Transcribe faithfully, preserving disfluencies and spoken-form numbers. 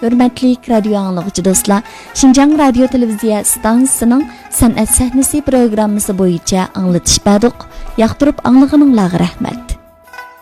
Hürmetli radyo anlıqçı dostlar, Şinjan Radyo Televiziya stansiyasının San'at Sahnesi programması boyunca anlatış berdik. Yaqtırıp anlığınızga rahmet.